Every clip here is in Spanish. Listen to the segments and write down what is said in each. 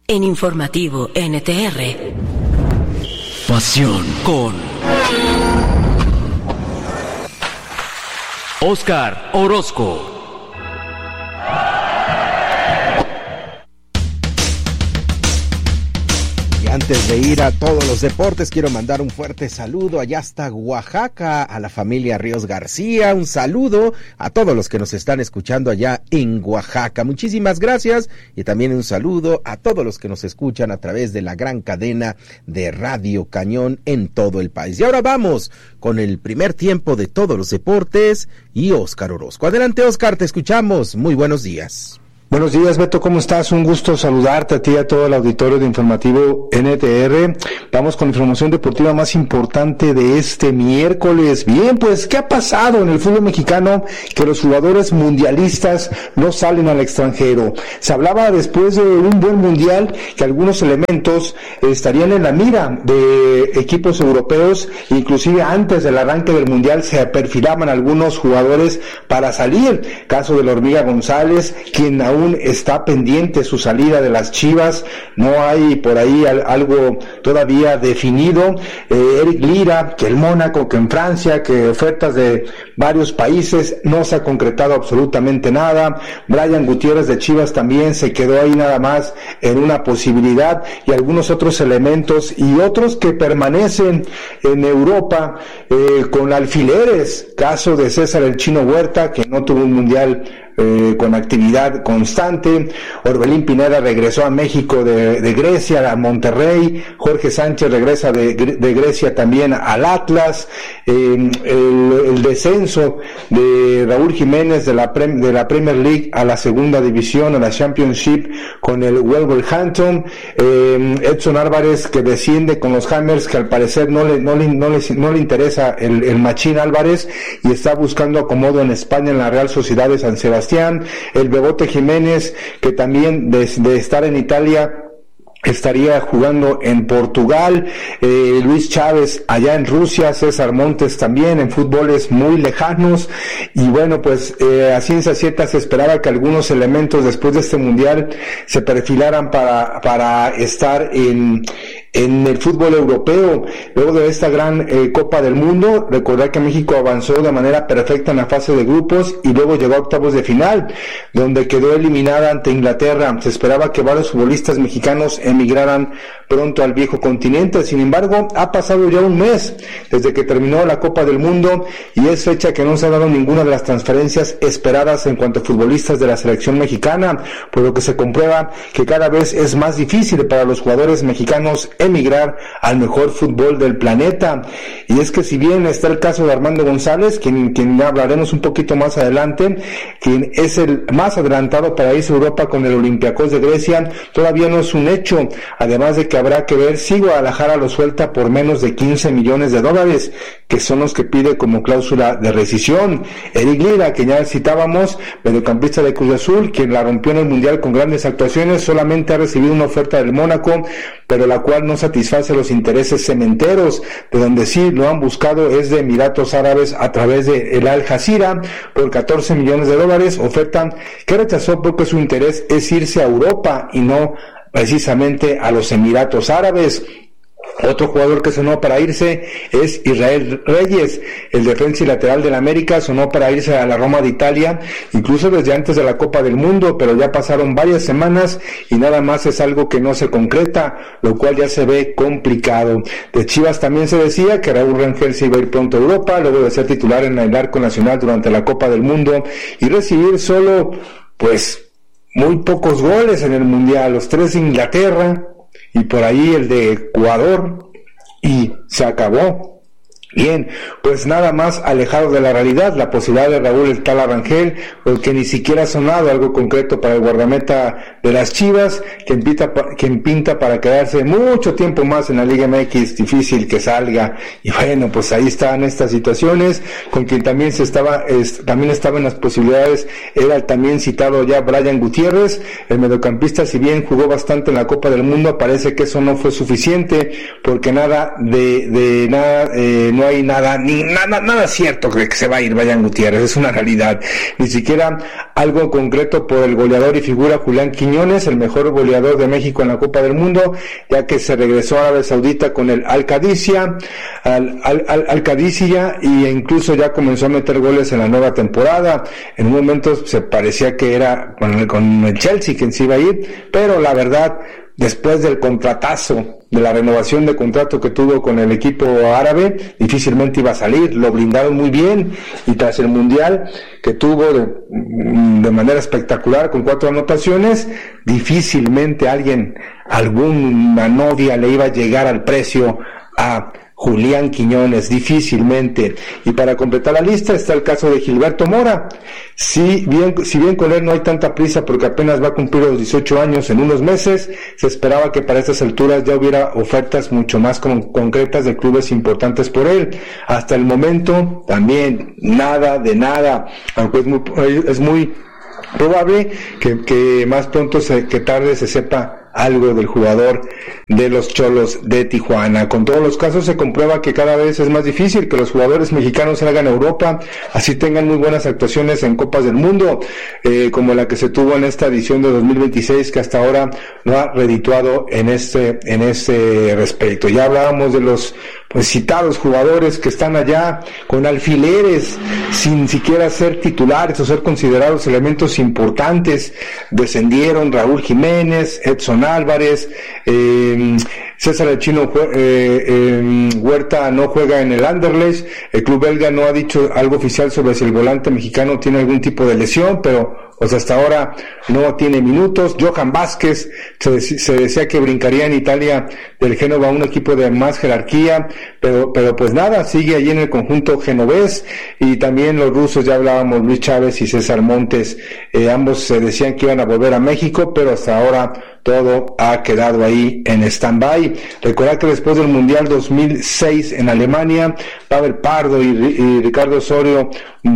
En Informativo NTR. Pasión con Óscar Orozco. Antes de ir a todos los deportes, quiero mandar un fuerte saludo allá hasta Oaxaca, a la familia Ríos García. Un saludo a todos los que nos están escuchando allá en Oaxaca. Muchísimas gracias. Y también un saludo a todos los que nos escuchan a través de la gran cadena de Radio Cañón en todo el país. Y ahora vamos con el primer tiempo de todos los deportes y Óscar Orozco. Adelante, Óscar, te escuchamos. Muy buenos días. Buenos días, Beto, ¿cómo estás? Un gusto saludarte a ti y a todo el auditorio de Informativo NTR. Vamos con la información deportiva más importante de este miércoles. Bien, pues, ¿qué ha pasado en el fútbol mexicano? Que los jugadores mundialistas no salen al extranjero. Se hablaba después de un buen mundial que algunos elementos estarían en la mira de equipos europeos, inclusive antes del arranque del mundial se perfilaban algunos jugadores para salir. Caso de la Hormiga González, quien aún está pendiente su salida de las Chivas, no hay por ahí algo todavía definido. Eric Lira, que el Mónaco, que en Francia, que ofertas de varios países, no se ha concretado absolutamente nada. Brian Gutiérrez de Chivas también se quedó ahí nada más en una posibilidad, y algunos otros elementos y otros que permanecen en Europa con alfileres. Caso de César el Chino Huerta, que no tuvo un mundial con actividad constante. Orbelín Pineda regresó a México de Grecia, a Monterrey. Jorge Sánchez regresa de Grecia también al Atlas. El descenso de Raúl Jiménez de la Premier League a la segunda división, a la Championship, con el Wolverhampton. Edson Álvarez, que desciende con los Hammers, que al parecer no le interesa el Machín Álvarez, y está buscando acomodo en España en la Real Sociedad de San Sebastián. El Bebote Jiménez, que también de estar en Italia estaría jugando en Portugal. Luis Chávez allá en Rusia, César Montes también en fútboles muy lejanos. Y bueno, pues a ciencia cierta se esperaba que algunos elementos después de este mundial se perfilaran para estar en el fútbol europeo. Luego de esta gran Copa del Mundo, recordar que México avanzó de manera perfecta en la fase de grupos y luego llegó a octavos de final, donde quedó eliminada ante Inglaterra. Se esperaba que varios futbolistas mexicanos emigraran pronto al viejo continente. Sin embargo, ha pasado ya un mes desde que terminó la Copa del Mundo y es fecha que no se ha dado ninguna de las transferencias esperadas en cuanto a futbolistas de la selección mexicana, por lo que se comprueba que cada vez es más difícil para los jugadores mexicanos emigrar al mejor fútbol del planeta. Y es que si bien está el caso de Armando González, quien hablaremos un poquito más adelante, quien es el más adelantado para irse a Europa con el Olympiacos de Grecia, todavía no es un hecho, además de que habrá que ver si Guadalajara lo suelta por menos de $15 millones, que son los que pide como cláusula de rescisión. Eric Lira, que ya citábamos, mediocampista de Cruz Azul, quien la rompió en el Mundial con grandes actuaciones, solamente ha recibido una oferta del Mónaco, pero la cual no satisface los intereses cementeros. De donde sí lo han buscado es de Emiratos Árabes a través de el Al Jazeera por $14 millones, oferta que rechazó porque su interés es irse a Europa y no precisamente a los Emiratos Árabes. Otro jugador que sonó para irse es Israel Reyes, el defensa y lateral del América, sonó para irse a la Roma de Italia, incluso desde antes de la Copa del Mundo, pero ya pasaron varias semanas y nada más es algo que no se concreta, lo cual ya se ve complicado. De Chivas también se decía que Raúl Rangel se iba a ir pronto a Europa, luego de ser titular en el arco nacional durante la Copa del Mundo y recibir solo, pues, muy pocos goles en el Mundial, los 3 de Inglaterra, y por ahí el de Ecuador, y se acabó. Bien, pues nada más alejado de la realidad, la posibilidad de Raúl el Tala Rangel, que ni siquiera ha sonado algo concreto para el guardameta de las Chivas, quien pinta para quedarse mucho tiempo más en la Liga MX, difícil que salga. Y bueno, pues ahí están estas situaciones, con quien también también estaba en las posibilidades, era el también citado ya Brian Gutiérrez, el mediocampista, si bien jugó bastante en la Copa del Mundo, parece que eso no fue suficiente, porque no no hay nada cierto de que se va a ir Brian Gutiérrez, es una realidad. Ni siquiera algo concreto por el goleador y figura Julián Quiñones, el mejor goleador de México en la Copa del Mundo, ya que se regresó a Arabia Saudita con el Al-Qadisiyah, y incluso ya comenzó a meter goles en la nueva temporada. En un momento se parecía que era con el Chelsea quien se iba a ir, pero la verdad, después del contratazo, de la renovación de contrato que tuvo con el equipo árabe, difícilmente iba a salir. Lo blindaron muy bien, y tras el Mundial que tuvo de manera espectacular con 4 anotaciones, difícilmente alguna novia le iba a llegar al precio a Julián Quiñones, difícilmente. Y para completar la lista está el caso de Gilberto Mora. Si bien con él no hay tanta prisa porque apenas va a cumplir los 18 años en unos meses, se esperaba que para estas alturas ya hubiera ofertas mucho más concretas de clubes importantes por él. Hasta el momento también nada de nada, aunque es muy probable que más pronto que tarde se sepa algo del jugador de los Cholos de Tijuana. Con todos los casos se comprueba que cada vez es más difícil que los jugadores mexicanos salgan a Europa, así tengan muy buenas actuaciones en Copas del Mundo, como la que se tuvo en esta edición de 2026, que hasta ahora no ha redituado en este respecto. Ya hablábamos de los citados jugadores que están allá con alfileres, sin siquiera ser titulares o ser considerados elementos importantes. Descendieron Raúl Jiménez, Edson Álvarez, César el Chino Huerta no juega en el Anderlecht. El club belga no ha dicho algo oficial sobre si el volante mexicano tiene algún tipo de lesión, pero hasta ahora no tiene minutos. Johan Vázquez se decía que brincaría en Italia del Génova a un equipo de más jerarquía, pero pues nada, sigue allí en el conjunto genovés. Y también los rusos, ya hablábamos, Luis Chávez y César Montes, ambos se decían que iban a volver a México, pero hasta ahora todo ha quedado ahí en stand-by. Recordad que después del Mundial 2006 en Alemania, Pavel Pardo y Ricardo Osorio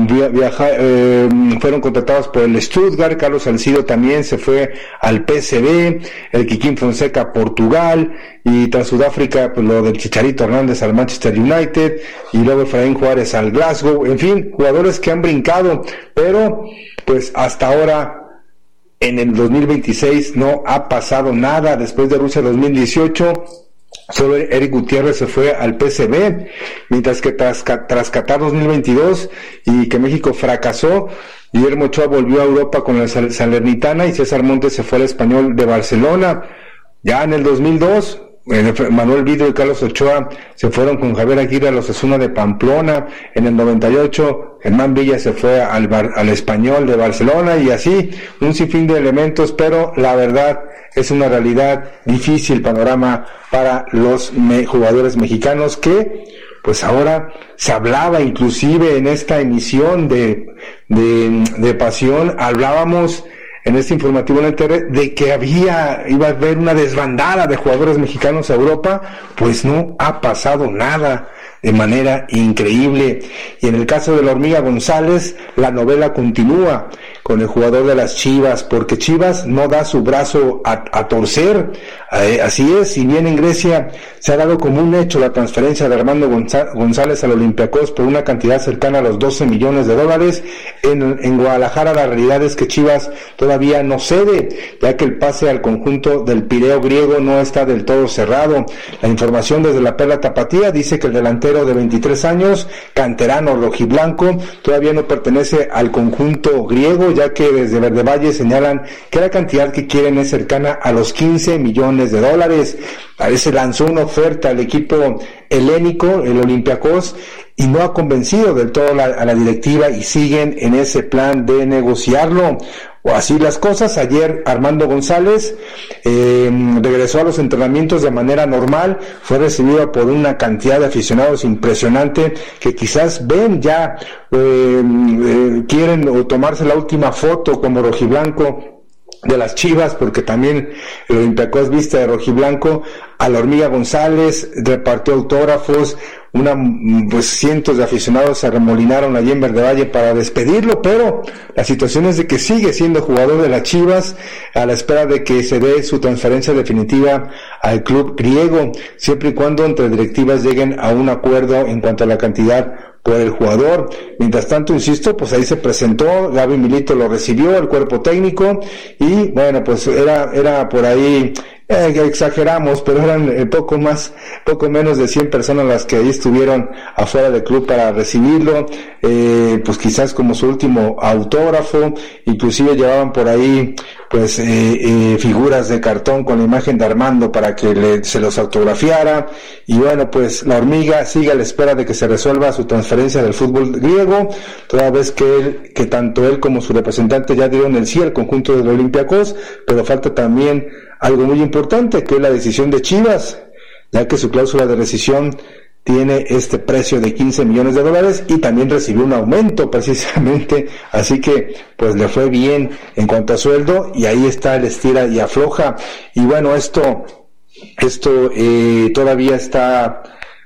fueron contratados por el Stuttgart. Carlos Salcido también se fue al PSV, el Kikín Fonseca a Portugal, y tras Sudáfrica, pues lo del Chicharito Hernández al Manchester United, y luego Efraín Juárez al Glasgow. En fin, jugadores que han brincado, pero pues hasta ahora en el 2026 no ha pasado nada. Después de Rusia 2018, solo Eric Gutiérrez se fue al PSV, mientras que tras Qatar 2022 y que México fracasó, Guillermo Ochoa volvió a Europa con la Salernitana y César Montes se fue al Español de Barcelona. Ya en el 2002, Manuel Vidrio y Carlos Ochoa se fueron con Javier Aguirre a los Osasuna de Pamplona. En el 98, Germán Villa se fue al Español de Barcelona, y así un sinfín de elementos, pero la verdad es una realidad difícil panorama para los jugadores mexicanos, que pues ahora se hablaba, inclusive en esta emisión de Pasión, hablábamos en este informativo en el TR de que iba a haber una desbandada de jugadores mexicanos a Europa. Pues no ha pasado nada, de manera increíble. Y en el caso de la Hormiga González, la novela continúa con el jugador de las Chivas, porque Chivas no da su brazo a torcer. Así es, si bien en Grecia se ha dado como un hecho la transferencia de Armando González al Olympiacos por una cantidad cercana a los $12 millones, en Guadalajara la realidad es que Chivas todavía no cede, ya que el pase al conjunto del Pireo griego no está del todo cerrado. La información desde la Perla Tapatía dice que el delantero de 23 años, canterano rojiblanco, todavía no pertenece al conjunto griego, ya que desde Verde Valle señalan que la cantidad que quieren es cercana a los $15 millones. Se lanzó una oferta al equipo helénico, el Olympiacos, y no ha convencido del todo a la directiva, y siguen en ese plan de negociarlo. O así las cosas, ayer Armando González regresó a los entrenamientos de manera normal, fue recibido por una cantidad de aficionados impresionante que quizás ven ya, quieren tomarse la última foto como rojiblanco de las Chivas, porque también el Olympiacos viste de rojiblanco a la Hormiga González, repartió autógrafos, pues cientos de aficionados se arremolinaron allí en Verde Valle para despedirlo, pero la situación es de que sigue siendo jugador de las Chivas a la espera de que se dé su transferencia definitiva al club griego, siempre y cuando entre directivas lleguen a un acuerdo en cuanto a la cantidad por el jugador. Mientras tanto, insisto, pues ahí se presentó, Gaby Milito lo recibió, el cuerpo técnico, y bueno, pues era por ahí, exageramos, pero eran poco menos de 100 personas las que ahí estuvieron afuera del club para recibirlo, pues quizás como su último autógrafo, inclusive llevaban por ahí pues figuras de cartón con la imagen de Armando para que se los autografiara, y bueno, pues la Hormiga sigue a la espera de que se resuelva su transferencia del fútbol griego, toda vez que tanto él como su representante ya dieron el sí al conjunto del Olympiacos, pero falta también algo muy importante, que es la decisión de Chivas, ya que su cláusula de rescisión tiene este precio de $15 millones y también recibió un aumento precisamente, así que pues le fue bien en cuanto a sueldo, y ahí está el estira y afloja, y bueno, esto todavía está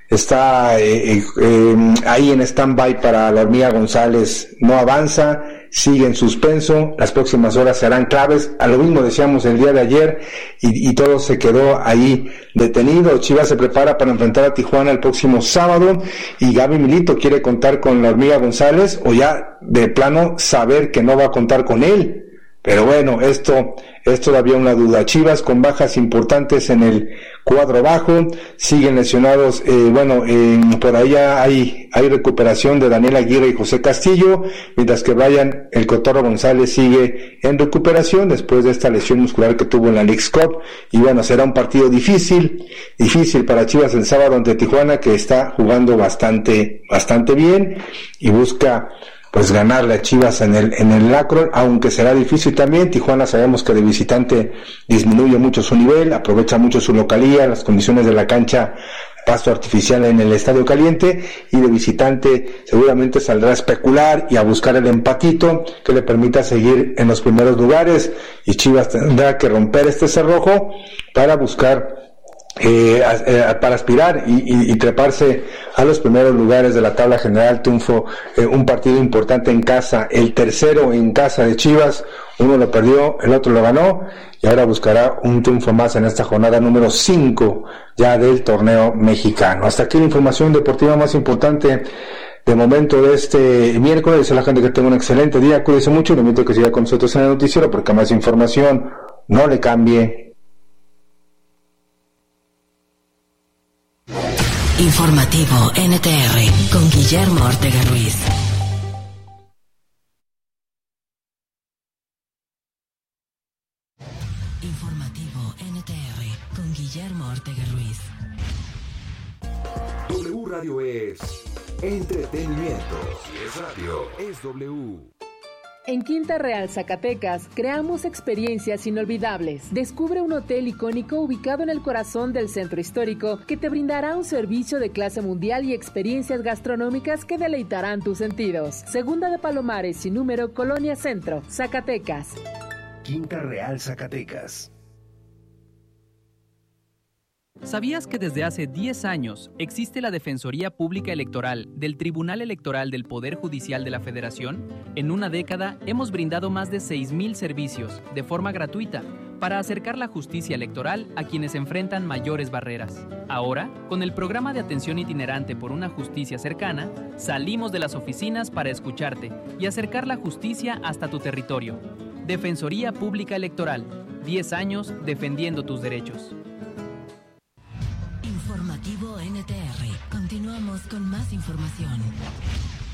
ahí en stand-by para la Hormiga González, no avanza, sigue en suspenso, las próximas horas serán claves, a lo mismo decíamos el día de ayer, y todo se quedó ahí detenido. Chivas se prepara para enfrentar a Tijuana el próximo sábado, y Gaby Milito quiere contar con la Hormiga González, o ya de plano saber que no va a contar con él, pero bueno, esto es todavía una duda. Chivas con bajas importantes en el cuadro bajo, siguen lesionados, por ahí hay recuperación de Daniel Aguirre y José Castillo, mientras que Brian el Cotorro González sigue en recuperación después de esta lesión muscular que tuvo en la Leagues Cup, y bueno, será un partido difícil para Chivas el sábado ante Tijuana, que está jugando bastante bien y busca pues ganarle a Chivas en el Akron, aunque será difícil también. Tijuana sabemos que de visitante disminuye mucho su nivel, aprovecha mucho su localía, las condiciones de la cancha, pasto artificial en el estadio caliente, y de visitante seguramente saldrá a especular y a buscar el empatito que le permita seguir en los primeros lugares, y Chivas tendrá que romper este cerrojo para buscar para aspirar y treparse a los primeros lugares de la tabla general. Triunfo, un partido importante en casa, el tercero en casa de Chivas, uno lo perdió, el otro lo ganó, y ahora buscará un triunfo más en esta jornada número 5 ya del torneo mexicano. Hasta aquí la información deportiva más importante de momento de este miércoles. A la gente que tenga un excelente día, cuídese mucho, le invito a que siga con nosotros en el noticiero, porque más información, no le cambie. Informativo NTR con Guillermo Ortega Ruiz. Informativo NTR con Guillermo Ortega Ruiz. W Radio es entretenimiento. Si es radio, es W. En Quinta Real, Zacatecas, creamos experiencias inolvidables. Descubre un hotel icónico ubicado en el corazón del centro histórico que te brindará un servicio de clase mundial y experiencias gastronómicas que deleitarán tus sentidos. Segunda de Palomares, sin número, Colonia Centro, Zacatecas. Quinta Real, Zacatecas. ¿Sabías que desde hace 10 años existe la Defensoría Pública Electoral del Tribunal Electoral del Poder Judicial de la Federación? En una década hemos brindado más de 6,000 servicios de forma gratuita para acercar la justicia electoral a quienes enfrentan mayores barreras. Ahora, con el programa de atención itinerante por una justicia cercana, salimos de las oficinas para escucharte y acercar la justicia hasta tu territorio. Defensoría Pública Electoral, 10 años defendiendo tus derechos. Informativo NTR. Continuamos con más información.